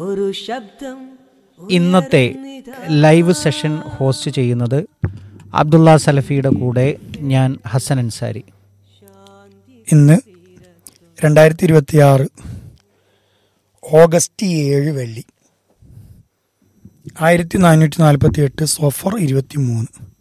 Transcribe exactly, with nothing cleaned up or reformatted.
ഒരു ശബ്ദം. ഇന്നത്തെ ലൈവ് സെഷൻ ഹോസ്റ്റ് ചെയ്യുന്നത് അബ്ദുള്ള സലഫിയുടെ കൂടെ ഞാൻ ഹസൻ അൻസാരി. ഇന്ന് രണ്ടായിരത്തി ഇരുപത്തി ആറ് ഓഗസ്റ്റ് ഏഴ് വെള്ളി, ആയിരത്തി നാനൂറ്റി നാൽപ്പത്തി എട്ട് സഫർ ഇരുപത്തി മൂന്ന്.